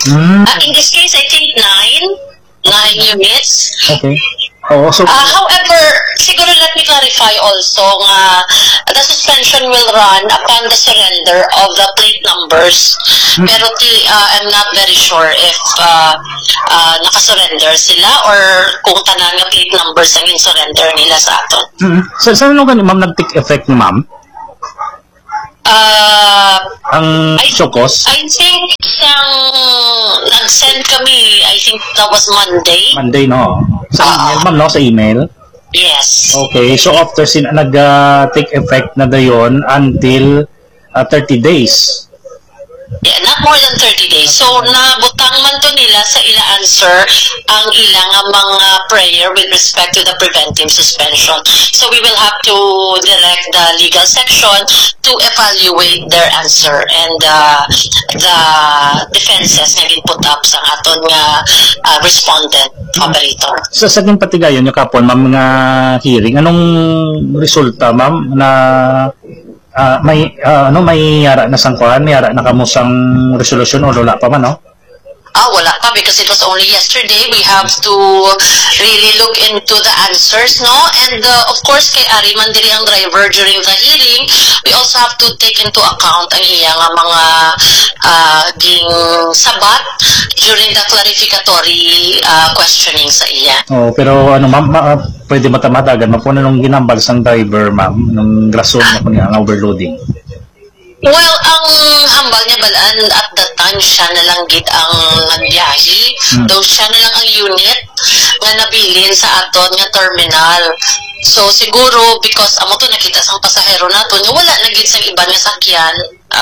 In this case, I think 9 units. Okay. So, however, siguro let me clarify also nga the suspension will run upon the surrender of the plate numbers. Pero I'm not very sure if nakasurrender sila or kung tanan nga plate numbers ang in-surrender nila sa aton. Saan nung ganun, ma'am, nag-take effect ni ma'am? Ang Shokos? I think nag-send kami, I think that was Monday. Monday, no? Sa email, ma'am, no? Sa email? Yes. Okay, so after nag-take effect na dayon until 30 days. Yeah, not more than 30 days. So, nabutang man to nila sa ila answer ang ilang mga prayer with respect to the preventive suspension. So, we will have to direct the legal section to evaluate their answer and the defenses na put up sa aton nga respondent operator. Sa saging patigayon nyo kapon, ma'am, nga hearing, anong resulta, ma'am, na may yara na sangkuhan, may yara na kamusang resolution o wala pa man, no? Wala pa because it was only yesterday. We have to really look into the answers, no? And of course, kay Ari man diri ang driver during the hearing, we also have to take into account ang iyang mga ging sabat during the clarificatory questioning sa iya. Pero ma'am, pwede matamadagan mapuna nung ginambal sang driver, ma'am, nung rason na kunya ang overloading. Well, ang hambal niya balaan at that time siya na lang gid ang nagbiyahe. Though siya na lang ang unit nga nabilin sa aton nga terminal. So siguro because amo to nakita sang pasahero nato nga wala na gid sang iban nga sakyan.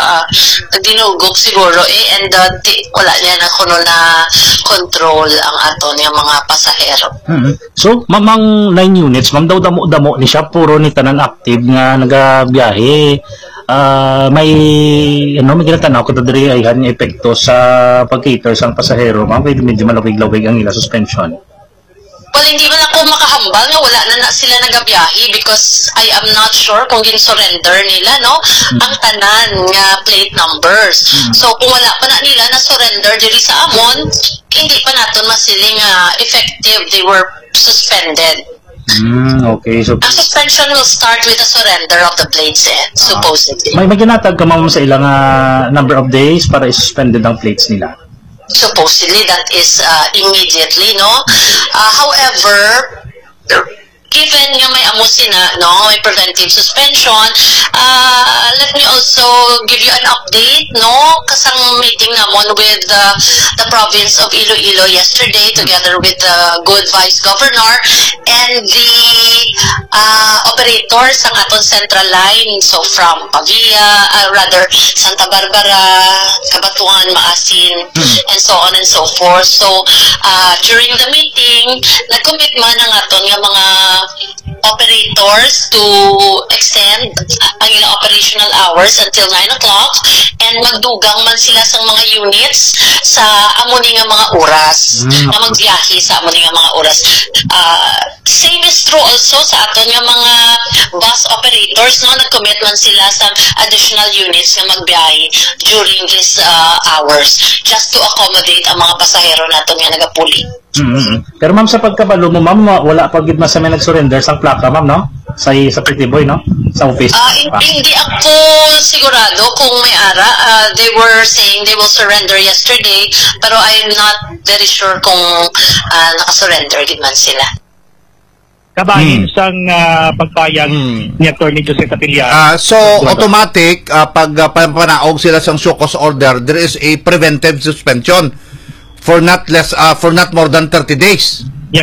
Dinugok siguro and wala niya na kuno na control ang aton nga mga pasahero. So, mamang 9 units, ma'am, daw damo-damo ni siya puro ni tanan active nga nagabiyahe. May ginatanaw ko diri ay han epekto sa pag-cater sang pasahero, ma'am, kaya medyo malawig-lawig ang ila suspension. Well, hindi man ako makahambal nga wala na sila nagabiyahe because I am not sure kung gin-surrender nila, no? Ang tanan nga plate numbers. So, kung wala pa na nila na-surrender diri sa amon, hindi pa naton masiling effective. They were suspended. Okay, so ang suspension will start with the surrender of the plates, supposedly. May ginatag ka, ma'am, sa ilang number of days para i-suspended ang plates nila? Supposedly, that is immediately, no? However, given nga may amusina, no, may preventive suspension, let me also give you an update, no, kasang meeting namon with the province of Iloilo yesterday together with the good vice governor and the operators ng aton central line, so from Pavia, rather Santa Barbara, Cabatuan, Maasin, and so on and so forth. So during the meeting, nag-commit man ang aton nga mga operators to extend ang ilang operational hours until 9 o'clock and magdugang man sila sa mga units sa amuni nga mga oras na magbiyahe sa amuni nga mga oras. Same is true also sa aton nga mga bus operators, no, nag-commit man sila sa additional units nga magbiyahe during these hours just to accommodate ang mga pasahero naton nga nagapuli. Pero ma'am, sa pagkabalo mo, ma'am, wala pa gid mas may nag-surrender sang plaka, ma'am, no? Sa Pretty Boy, no? Sa office. Hindi ako sigurado kung may ara. They were saying they will surrender yesterday, pero I'm not very sure kung naka-surrender gid man sila. Kabahin sang pagpayag ni Attorney Jose Capilla. So automatic pag panaog sila sang show cause order, there is a preventive suspension for not more than 30 days. Yes.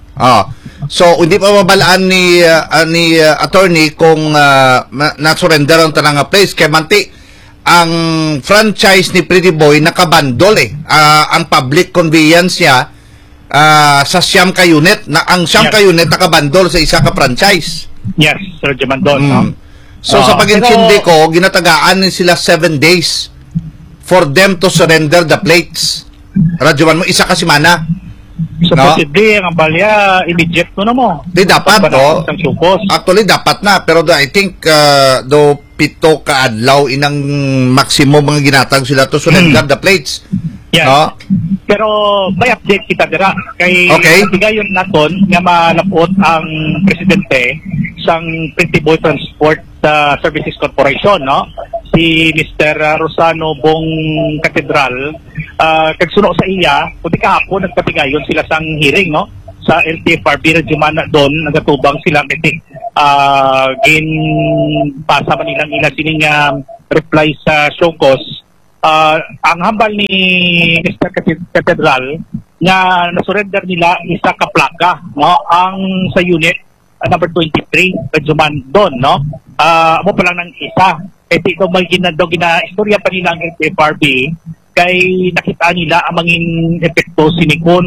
So hindi pa mabalaan ni attorney kung na-surrender ang tanang place kay manti ang franchise ni Pretty Boy nakabandol ang public conveyance niya sa siyam ka unit na ang siyam ka unit nakabandol sa isa ka franchise. Yes, Sir Jamandol. So sa pag-intindi ko, ginatagaan sila 7 days for them to surrender the plates. Radyoman mo, isa kasi mana. Supposedly, ang balya, immediate na mo. Di dapat, no? Actually, dapat na. Pero I think, do pito ka adlaw inang maximum mga ginatag sila to surrender the plates. Yes. No? Pero may update kita dira kay Okay. tigayon naton nga malapot ang presidente sang Pretty Boy Transport Services Corporation, no? Si Mr. Rosano Bong Catedral, kagsuno sa iya, kundi kahapon nagpatigayon sila sang hearing, no? Sa LTFRB Rejumana doon, nagatubang sila kasi gin pasa man ilang ila sining reply sa Showcause. Ang hambal ni Mr. Catedral nga nasurrender nila isa ka plaka, no? Ang sa unit number 23 Rajuman doon, no? Mo pa lang ng isa kasi ito may istorya pa nila ang LTFRB kay nakita nila ang manging epekto sinikon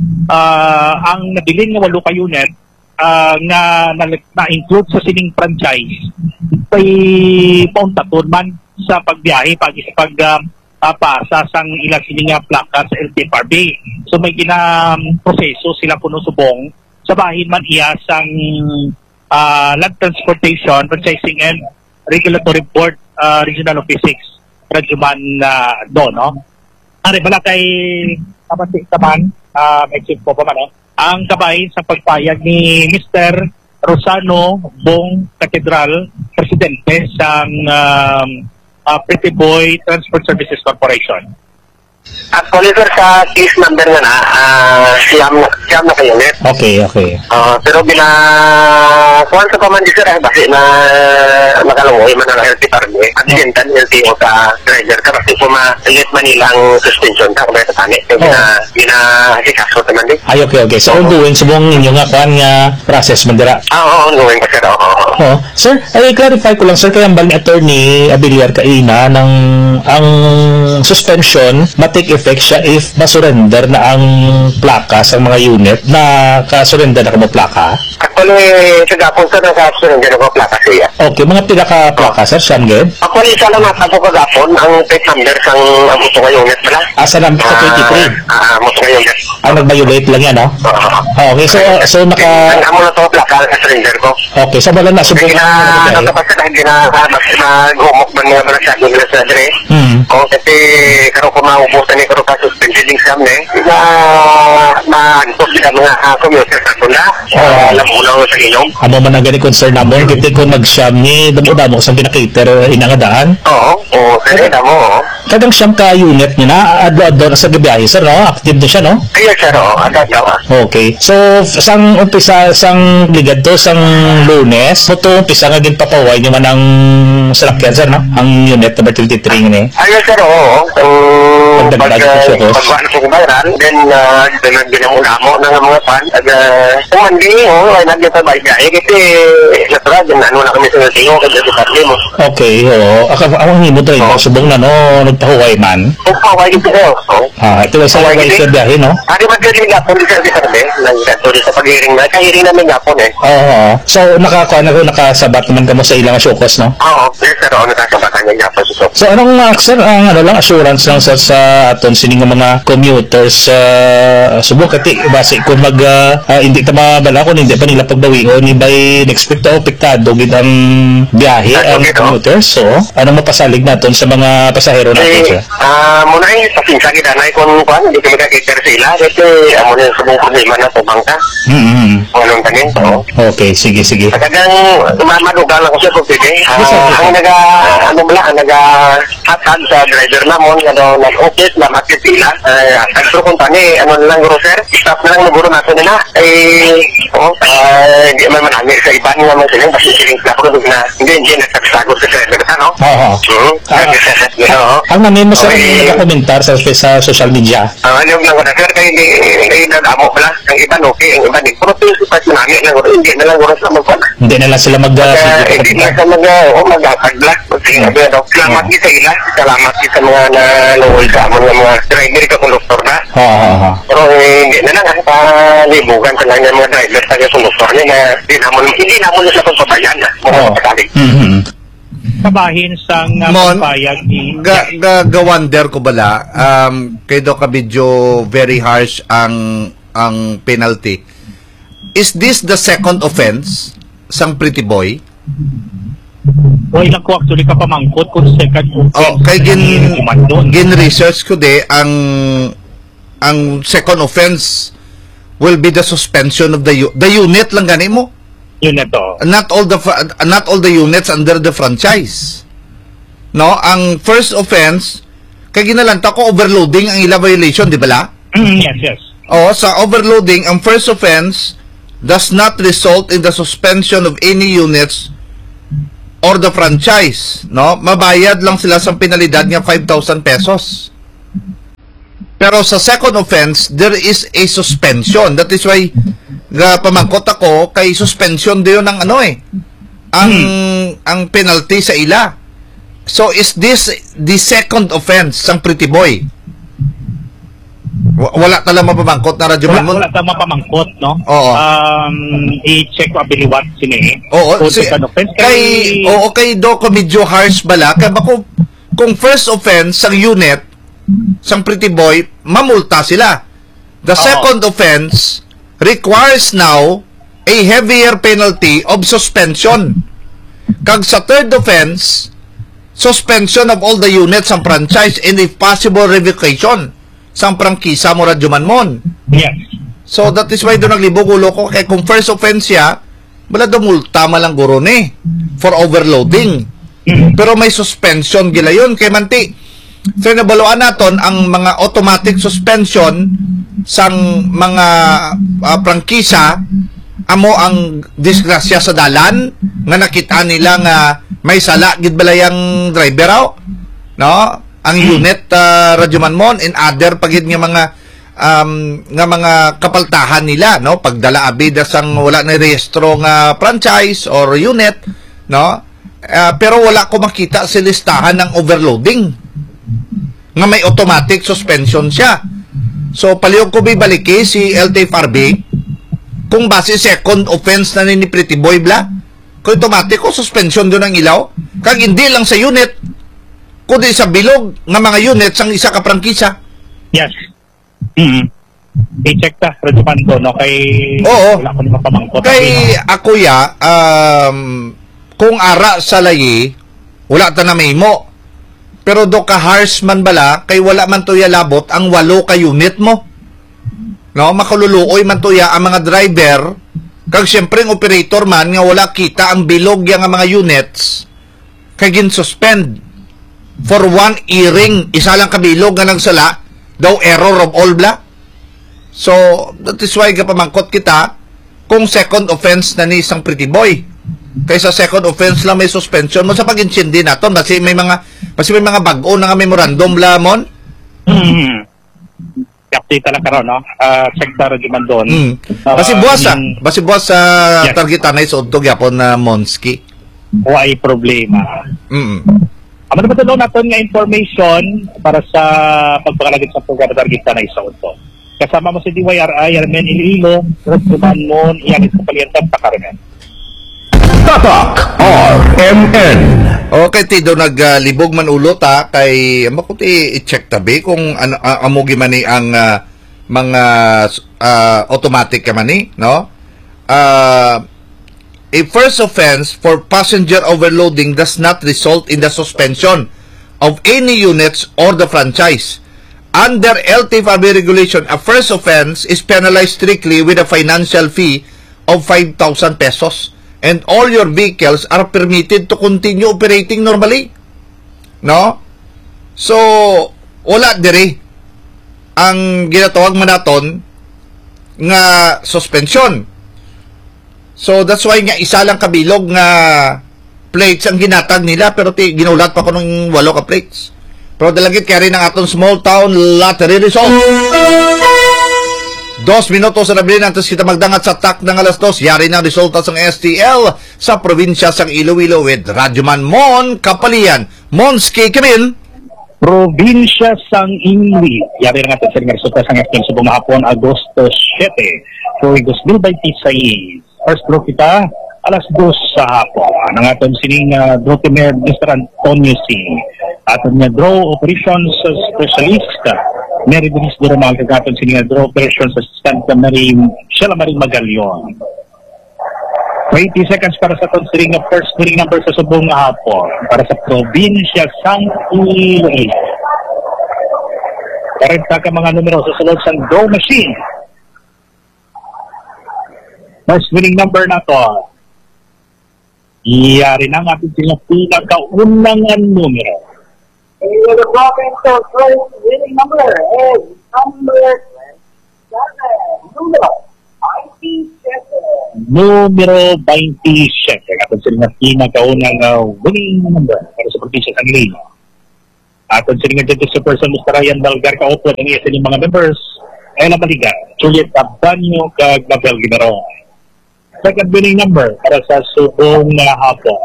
ang nabilin nga 8 ka unit nga na-include sa sining franchise ay pauntaton man sa pagbiyahe pasa sang ilang sining plaka sa LTFRB. So may proseso sila kuno subong sa bahin man iya sang Land Transportation Franchising and Regulatory Board Regional Office 6 Rajuman do, no? Ari bala kay kapatid taman may chip po pa man, no? Ang kabay sa pagpayag ni Mr. Rosano Bong Catedral, presidente sang Pretty Boy Transport Services Corporation. Actually, sir, sa case number nga na, siyam na kayo net. Okay. Pero kuhan sa pamandi, sir, basi na makalungoy man ang LTFRB. At sintan yung TO sa driver ka, kasi pumalit man nilang suspension ka, kung may tatani. Yung ginahikaso naman din. Ay, okay. So, ongoing subong ninyo nga kuan nga process man dira. Oo, ongoing pa, sir. Oo. Sir, ay clarify ko lang, sir, kaya ang ni Attorney Abiliar kaina ng ang suspension take effect siya if masurrender na ang plaka sa mga unit na kasurrender na ka mo plaka? Actually, kagapon sir, nakasurrender na ko plaka siya. Okay, mga pila ka plaka, sir, siyam gid? Actually, isa lang nasa ko kagapon, ang plate number sang moto nga unit pala. Sa number sa 23? Moto nga unit. Ang nag-violate lang yan, no? Okay, so Ang amo na to plaka, nakasurrender ko. Okay, so wala na subong nakapasa na hindi na mag-humok man nga man sa akin sa dre. Kasi karon ko maubusan ni karon ka suspending exam na maantos sila mga commuter sa tunda. Lamunaw sa inyong. Amo man ang gani concern namon kiti ko nag-sham ni damo sa pinakater inangadaan. Oo, kaya mo. Kadang siyam ka unit niya na adlo sa gabiyahe, sir, no? Active na siya, no? Yes, sir, adlo. Okay. So, sang umpisa, sang ligad to, sang Lunes, mo to umpisa nga din papaway niyo man ang salakyan, sir, no? Ang unit number 23 ni. Ayun, sir, oo. Pagwaan ko kumaran, then din ang ulamo ng mga pan. Mandi, ay nagyan sa baygay. Kasi, natural, din ano na kami sa tingo, kasi sa parli mo. Okay, oo. Ang himo to, subong na, no? Nagpahuway man. Nagpahuway ito, ito ay sa lagay sa biyahe, no? Ari magaling nga po sa Sarbe, nagkatuloy sa pag-hearing na. Kahiring namin nga po, Oo. So, nakasabat naman ka mo sa ilang Showcause, no? Oo, yes, sir, nakasabatan niya nga po sa So, anong, sir, lang assurance lang sa aton sining mga commuters subok kati base kung hindi ta mabala kung hindi pa nila pagbawion ni by expect to apektado gid ang biyahe ang commuters. So, anong mapasalig naton sa mga pasahero natin, sir? Muna ay pasinsa gid anay kung hindi ka magkakiter sila kasi amo na subong problema na to bangka. Anong tanin to? Okay, sige. Talagang madugal ako sa pagpili. Ang hatag sa driver namon nga daw nag-office na makipila. Agro kung tani, lang grocer, stop na lang naguro nato nila. Hindi man manami sa iban nga man silang basikiling na ko na hindi nagsasagot sa driver, no? Ang namin mo, sir, nag-komentar sa social media. Ano lang ko na, sir, kaya hindi nag-amo pala. Ang iban, okay, ang iban, pero principal namin lang, hindi na lang oras na magpala. Hindi na lang sila hindi na sila mag-agla. Salamat din sa ila. Salamat din sa mga naluhol sa amon ng mga driver ka konduktor na. Pero hindi na lang, libugan sa lang ng mga driver sa konduktor niya na hindi naman na sa pagpapayan na. Kabahin sang pagpayag ni gawander ko bala kay do ka video very harsh ang penalty. Is this the second offense sang Pretty Boy? O ilang ko actually kapamangkot kung second offense. Kay gin-research ko ang second offense will be the suspension of the unit lang gani mo. Unit to. Not all the units under the franchise. No, ang first offense kay ginalanta ko overloading ang ila violation, di ba la? Yes. Sa overloading, ang first offense does not result in the suspension of any units or the franchise, no? Mabayad lang sila sa penalidad nga 5,000 pesos. Pero sa second offense, there is a suspension. That is why pamangkot ako kay suspension diyon ng ang penalty sa ila. So is this the second offense sang Pretty Boy? Wala talaga mapamangkot na radyo man mo. Wala talaga mapamangkot, no? Oo. I-check ko abiliwat sini. Oo, kay do ko medyo harsh bala kay bako kung first offense sang unit sang Pretty Boy, mamulta sila. The second offense requires now a heavier penalty of suspension. Kag sa third offense, suspension of all the units sang franchise and if possible revocation sang prangkisa mo radyoman mon. Yes. So that is why do naglibog ulo ko kay kung first offense ya, wala do multa malang guro ni for overloading. Pero may suspension gila yun kay manti. So nabaluan naton ang mga automatic suspension sang mga prangkisa amo ang disgrasya sa dalan nga nakita nila nga may sala gid balayang driver no ang unit radyoman mon and other pagid nga mga kapaltahan nila no pagdala abida sang wala na rehistro nga franchise or unit no pero wala ko makita sa listahan ng overloading nga may automatic suspension siya. So palihog ko bibaliki si LTFRB kung base second offense na ni Pretty Boy bla kung automatic ko suspension doon ang ilaw kag hindi lang sa unit kundi sa bilog nga mga unit sang isa ka prangkisa. Yes. I-check ta Radyo Mando no kay wala ko ni mapamangkot kay ako ya kung ara sa layi wala ta na mahimo. Pero do ka harsh man bala kay wala man tuya labot ang 8 ka unit mo. No, makaluluoy man tuya ang mga driver kag syempre ang operator man nga wala kita ang bilog yang mga units kay gin-suspend for one earring isa lang kabilog nga nagsala daw error of all bla. So that is why gapamangkot kita kung second offense na ni isang Pretty Boy. Kaysa second offense lang may suspension mo sa pag-insindi naton kasi may mga bag-o na nga memorandum lamon. Update talaga karon no. Check ta Radyo Mandon. Basi buwas sa yes. Targetan ay sudto gyapon na Monski. Why problema. Amo na ba naton nga information para sa pagpakalagit sa programa Targetan ay sudto. Kasama mo si DYRI Armen Iloilo, Radyo Mandon, iyan sa palientan sa Carmen. Tatak RMN. Okay, tido naglibog man ulo ta kay makuti i-check tabi kung amo gimani ang mga automatic kamani, no? A first offense for passenger overloading does not result in the suspension of any units or the franchise. Under LTFRB regulation, a first offense is penalized strictly with a financial fee of 5,000 pesos. And all your vehicles are permitted to continue operating normally. No? So, wala diri ang ginatawag man naton nga suspension. So, that's why nga isa lang kabilog nga plates ang ginatag nila pero ginulat pa ko ng 8 ka plates. Pero dalagit kaya rin ang aton small town lottery result. 2 minutos na bilin antes kita magdangat sa tak ng alas 2. Yari ng resulta ng STL sa probinsya sang Iloilo with Radyoman Mon Kapalian. Monski Kamin. Probinsya sang Ingwi. Yari ng ating sa resulta sang STL sa bumahapon Agosto 7. So, 2026. First draw kita alas 2 sa hapon. Ang ating sining draw teamer Mr. Antonio C. Aton niya draw operations specialist Mary Denise Duramag kagaton sining draw operations assistant na Sheila Marie Magalion. 20 seconds para sa considering of first winning number sa subong nga hapon para sa probinsya sang Iloilo. 40 ka mga numero sa sulod sang draw machine. First winning number na to. Iyari na nga ating pinakaunang numero. The province of first winning number is number 7. Numero 27. Aton sila nga pinakaunang winning number para sa probinsya sang Iloilo. Aton sila nga dito sa person Mr. Ryan Dalgar kaupod ang iya silang mga members. Ella Maliga, Juliet Abanyo, kag Gabriel Ginaro. Second winning number para sa subong na hapon.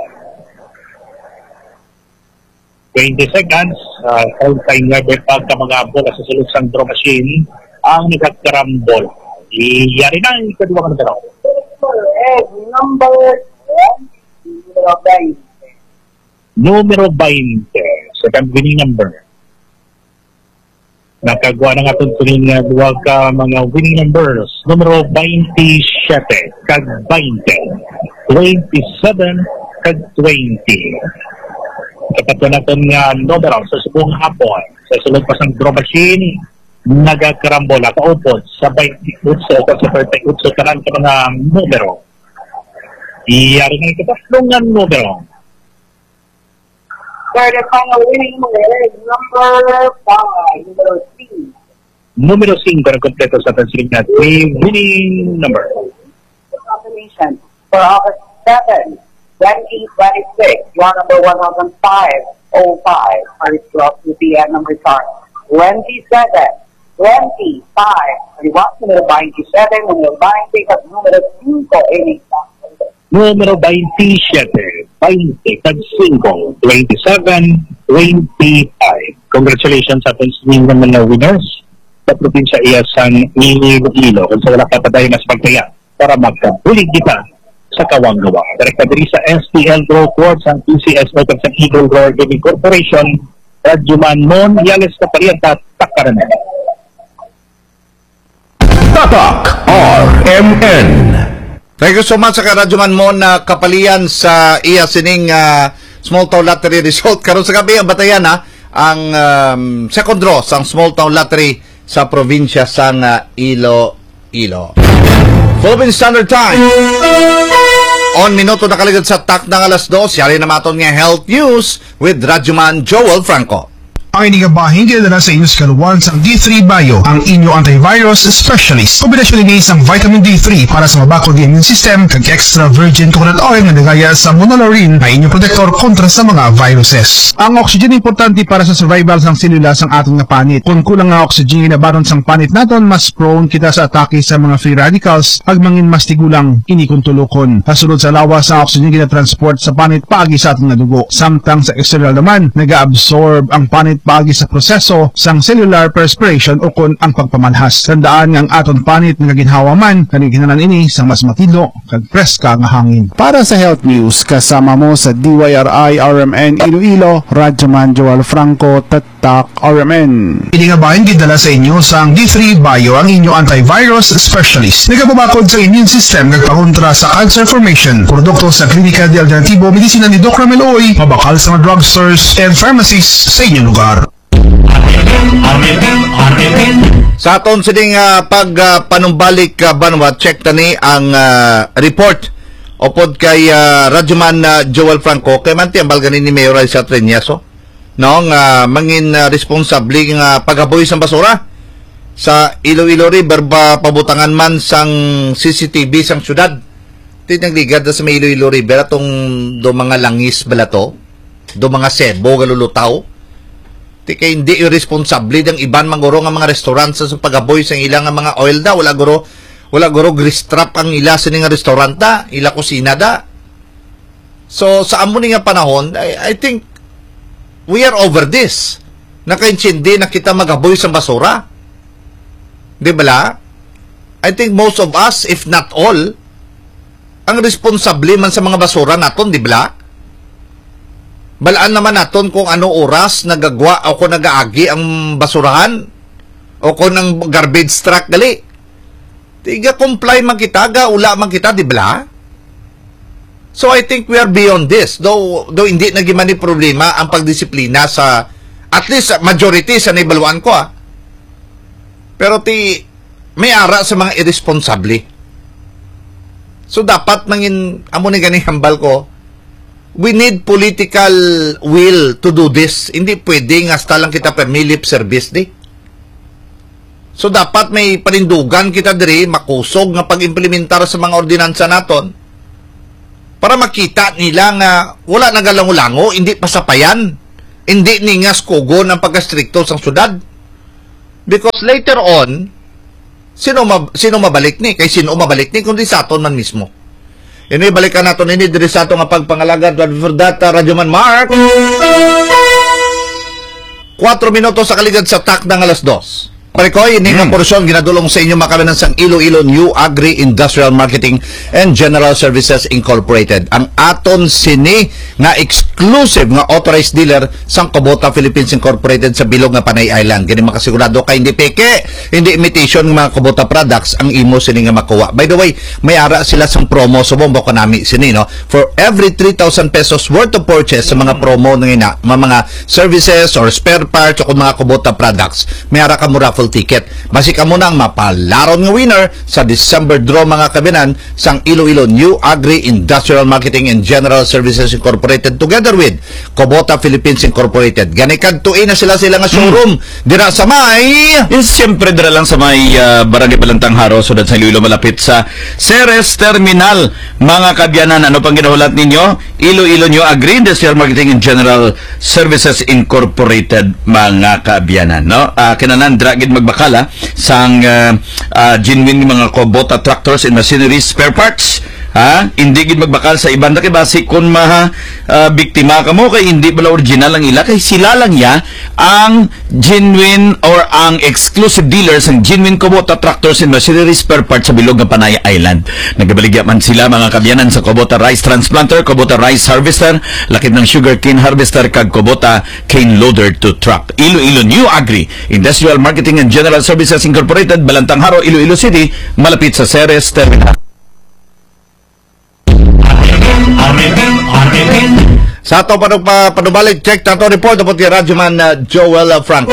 20 seconds. Count time nga pagka mga bola sa sulod sang draw machine ang nagkakarambol. Iyari na yung kadua ka na Number 20. Numero 20. Second winning number. Nakagawa na nga itong tuling na duwag ka mga winning numbers. Numero 27 kag 20. 27 kag 20. Kapag na itong numero sa subong hapon. Sa sulod pa sang draw machine, nagakarambola kaupod sa 28 o sa 38 kanan ka mga numero. Iyari nga ikatatlong nga numero. For the final winning number is number 5, number 3. Numero 5 na kompleto sa tansiling na 3 winning number. The combination for August 7, 2026, draw number 1005, 05, for its 12 2 number chart. 27, 25, 31, numero 27, numero 20, at numero 5, Numero 27, 20, 5, 27, 25. Congratulations sa ating swing ng mga winners sa probinsya Iasang Iloilo. Kung sa wala papadayo na sa pagkaya para magkabulig kita sa Kawanggawa. Direkta diri sa STL Draw Courts ang PCS Open sa Eagle Roar Gaming Corporation, Radyoman Mon, Yales na Parienta, Takaranan. Tatak RMN. Thank you so much sa Radyoman Mon na kapalian sa iya sining Small Town Lottery result. Karon sa gabi ang batayan ang second draw sang Small Town Lottery sa probinsya sang Iloilo. Philippine Standard Time. On minuto nakaligid sa tak ng alas 2, yari na maton nga health news with Radyoman Joel Franco. Ang inigabahin kinadala sa inyo sa kaluwan sa D3 Bio, ang inyo antivirus specialist. Kombinasyon ni isang vitamin D3 para sa mabakod ng immune system kag extra virgin coconut oil na nagaya sa monolaurin na inyong protector kontra sa mga viruses. Ang oxygen importante para sa survival sang selula sang atong napanit. Kung kulang nga oxygen inabaron sang panit naton, mas prone kita sa atake sa mga free radicals ag mangin mas tigulang inikuntulokon. Kasulod sa lawas sa oxygen kinatransport sa panit paagi sa atong nadugo. Samtang sa external naman, nag-absorb ang panit paagi sa proseso sang cellular perspiration o kon ang pagpamalhas. Tandaan nga ang aton panit nga ginhawa man kaniginanan ini sang mas matilo kag preska nga hangin. Para sa health news kasama mo sa DYRI RMN Iloilo, Radyoman Joel Franco, Tatak RMN. Iningabahin gidala sa inyo sang D3 Bio, ang inyo antivirus specialist. Nagababakod sa immune system nagpakontra sa cancer formation. Produkto sa Klinika de Alternativo Medicina ni Dr. Meloy, mabakal sa mga drugstores and pharmacies sa inyong lugar. Sa aton sining panumbalik banwa, check tani ang report opod kay Radyoman Joel Franco kay manti ang balganin ni Mayor Aisa Treñaso no nga mangin responsable nga pagaboy sa basura sa Iloilo River ba pabutangan man sang CCTV sang syudad. Tinagligad sa may Iloilo River atong do mga langis balato, do mga sebo galulutaw. Kaya hindi irresponsable ng iban manguro nga mga restaurant sa pagaboy sa ilang mga oil da. Wala guro gristrap ang ila sa nga restaurant da, ila kusina da. So sa amo nga panahon, I think we are over this. Nakaintindi na kita magaboy sa basura. Di ba? I think most of us, if not all, ang responsable man sa mga basura naton, di ba? Balaan naman naton kung ano oras nagagwa o kung nagaagi ang basurahan o kung ang garbage truck gali. Tiga comply man kita, ula man kita, di ba? So I think we are beyond this. Though hindi naging man ni problema ang pagdisiplina sa at least majority sa naibaluan ko Pero may ara sa mga irresponsable. So dapat mangin amo ni ganing hambal ko. We need political will to do this. Hindi pwedeng hasta lang kita permilip service di. So dapat may panindugan kita diri makusog nga pag-implementar sa mga ordinansa naton para makita nila nga wala nagalango-lango, hindi pasapayan, hindi ningas kugon ang pagkastrikto sa syudad. Because later on, sino mabalik ni? Kay sino mabalik ni kundi sa aton man mismo. Ini balikan naton ini diri sa ato nga pagpangalagad for that Radyoman Mark. 4 minutos sa kaligad sa tak ng 2:00. Parikoy, ini nga porsyon ginadulong sa inyo makabinan sang Iloilo New Agri Industrial Marketing and General Services Incorporated. Ang aton sini nga exclusive nga authorized dealer sang Kubota Philippines Incorporated sa bilog nga Panay Island. Gani makasigurado kay hindi peke, hindi imitation ng mga Kubota products ang imo sini nga makuha. By the way, may ara sila sang promo sa bombo kanami sini no. For every 3,000 pesos worth of purchase sa mga promo ng mga services or spare parts o mga Kubota products, may ara ka mo raffle ticket. Basi ka muna ang mapalaron nga winner sa December draw mga kabinan sang Iloilo New Agri Industrial Marketing and General Services Incorporated together with Kubota Philippines Incorporated. Ganikad tuin na sila nga showroom dira sa may siyempre dira lang sa may Barangay Balantang Haro sudad sa Iloilo malapit sa Ceres Terminal. Mga kabyanan, ano pang ginahulat ninyo? Iloilo New Agri Industrial Marketing and General Services Incorporated mga kabyanan, no? Kinanan dragid magbakala sang genuine mga Kubota tractors and machinery spare parts. Hindi gid magbakal sa iban kay basi kun biktima ka mo kay hindi bala original ang ila kay sila lang ya ang genuine or ang exclusive dealers ang genuine Kubota tractors and machinery spare parts sa bilog nga Panay Island. Nagabaligya man sila mga kabyanan sa Kubota rice transplanter, Kubota rice harvester, lakip ng sugarcane harvester kag Kubota cane loader to truck. Iloilo New Agri Industrial Marketing and General Services Incorporated, Balantang Haro, Iloilo City, malapit sa Ceres Terminal. Sa ato panubalik, check nato report about kay Radyoman Joel Franco.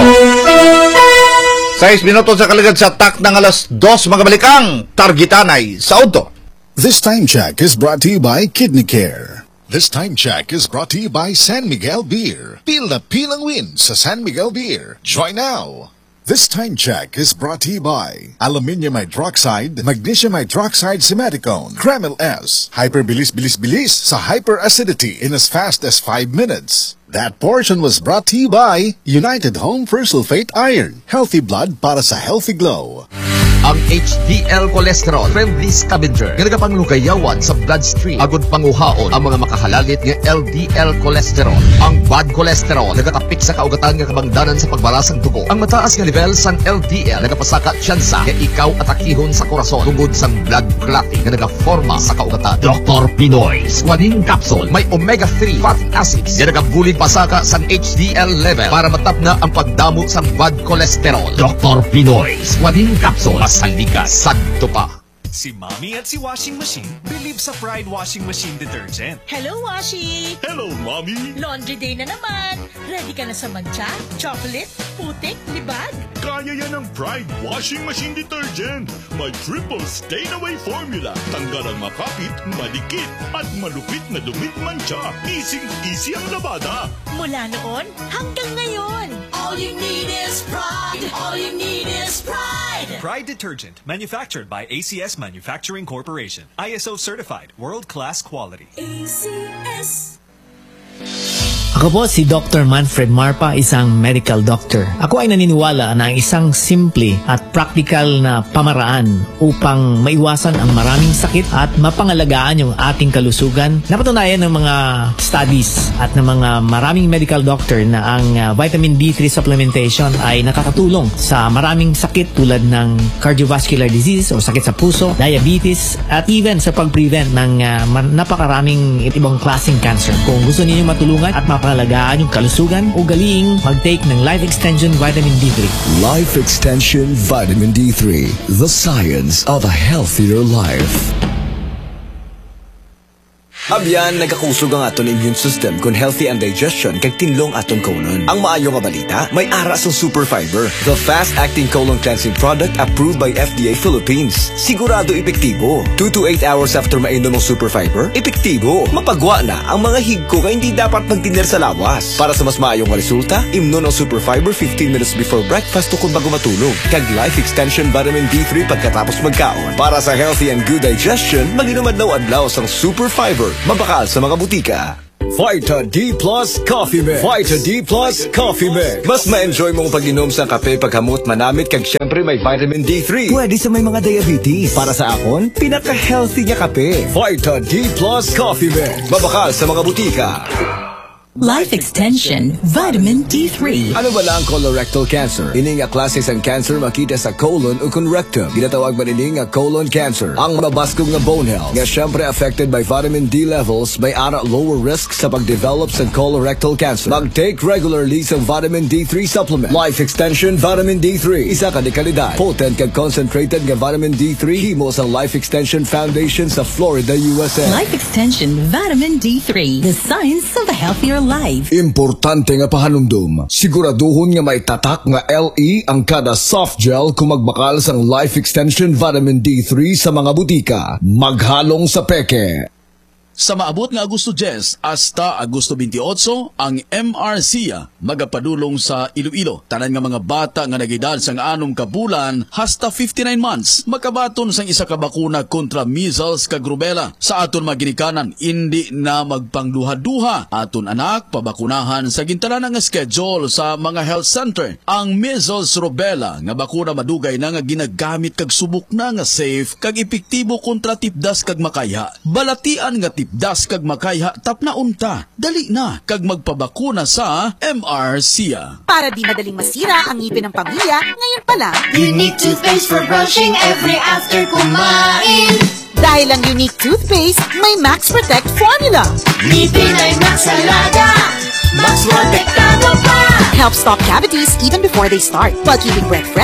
6 minutos sa kaligad sa tak ng 2:00 mga balikang targetanay sa auto. This time check is brought to you by Kidney Care. This time check is brought to you by San Miguel Beer. Pil na pilang win sa San Miguel Beer. Join now! This time check is brought to you by Aluminium Hydroxide, Magnesium Hydroxide Simaticone, Kremil S, Hyperbilis-bilis-bilis sa hyperacidity in as fast as 5 minutes. That portion was brought to you by United Home for Sulfate Iron, healthy blood para sa healthy glow. Ang HDL cholesterol, friendly scavenger, nga nagapanglugayawan sa bloodstream, agud panguhaon ang mga makahalalit nga LDL cholesterol. Ang bad cholesterol, nagatapik sa kaugatan nga kabangdanan sa pagbalasang dugo. Ang mataas nga level sang LDL, nagapasaka tsansa nga ikaw atakihon sa korason tungod sang blood clotting nga nagaforma sa kaugatan. Dr. Pinoy, Squalene Capsule, may omega-3 fatty acids nga nagabulig pasaka sang HDL level para matap na ang pagdamo sang bad cholesterol. Dr. Pinoy, Squalene Capsule, salika sakto pa. Si Mommy at si Washing Machine believe sa Pride Washing Machine Detergent. Hello, Washi! Hello, Mommy! Laundry day na naman. Ready ka na sa mancha, chocolate, putik, libag? Kaya yan ang Pride Washing Machine Detergent. May triple stain-away formula. Tanggal ang makapit, madikit, at malupit na dumit mancha. Easy ang labada. Mula noon hanggang ngayon. All you need is pride. All you need is pride. Pride Detergent, manufactured by ACS Manufacturing Corporation. ISO certified, world-class quality. ACS. Ako po si Dr. Manfred Marpa, isang medical doctor. Ako ay naniniwala na ang isang simple at practical na pamaraan upang maiwasan ang maraming sakit at mapangalagaan yung ating kalusugan. Napatunayan ng mga studies at ng mga maraming medical doctor na ang vitamin D3 supplementation ay nakakatulong sa maraming sakit tulad ng cardiovascular disease o sakit sa puso, diabetes, at even sa pag-prevent ng napakaraming ibang klaseng cancer. Kung gusto niyo matulungan at mapangalagaan yung kalusugan, ugaling mag-take ng Life Extension Vitamin D3. Life Extension Vitamin D3, the science of a healthier life. Abyan, nagakusog ang aton immune system kung healthy ang digestion kag tinlong aton colon. Ang maayo nga balita, may ara sa Super Fiber, the fast-acting colon cleansing product approved by FDA Philippines. Sigurado epektibo. 2 to 8 hours after mainom ang Super Fiber, epektibo. Mapagwa na ang mga higko nga hindi dapat magtiner sa lawas. Para sa mas maayong nga resulta, imnon ang Super Fiber 15 minutes before breakfast o kung bago matulog. Kag Life Extension Vitamin D3 pagkatapos magkaon. Para sa healthy and good digestion, mag-inom adlaw-adlaw sang Super Fiber. Mabakal sa mga butika. Vita D Plus Coffee Mix. Vita D Plus Coffee Mix. Mas ma-enjoy mong pag-inom sa kape paghamot manamit kag syempre may vitamin D3. Pwede sa may mga diabetes. Para sa akon, pinaka-healthy nga kape. Vita D Plus Coffee Mix. Mabakal sa mga butika. Life Extension Vitamin D3. Ano ba lang colorectal cancer? Ini nga klase sang cancer makita sa colon o kung rectum. Ginatawag ba nini nga colon cancer? Ang mabaskog nga bone health nga syempre affected by vitamin D levels may ara lower risk sa pag-develop sa colorectal cancer. Mag-take regularly sa vitamin D3 supplement. Life Extension Vitamin D3. Isa ka di kalidad. Potent kag concentrated nga vitamin D3 himo sa Life Extension Foundation sa Florida, USA. Life Extension Vitamin D3. The science of a healthier life. Importante nga pahanumdum. Siguraduhon nga may tatak nga LE ang kada soft gel kung magbakal sang Life Extension Vitamin D3 sa mga butika. Maghalong sa peke. Sa maabot nga Agosto 10 hasta Agosto 28, ang MRCA magapadulong sa Iloilo. Tanan nga mga bata nga nagedad sang 6 ka bulan hasta 59 months makabaton sang isa ka bakuna kontra measles kag rubella. Sa aton maginikanan, hindi na magpangduha-duha. Aton anak pabakunahan sa gintanan nga schedule sa mga health center. Ang measles rubella nga bakuna madugay na nga ginagamit kag subok na nga safe kag epektibo kontra tipdas kag makaya. Balatian nga tipdas kag makaya tapna unta. Dali na kag magpabakuna sa MRCA. Para di madaling masira ang ngipin ng pamilya, ngayon pa lang. Unique toothpaste for brushing every after kumain. Dahil ang Unique toothpaste may Max Protect formula. Ngipin ay Max Alaga. Max Protektado pa. Help stop cavities even before they start while keeping breath fresh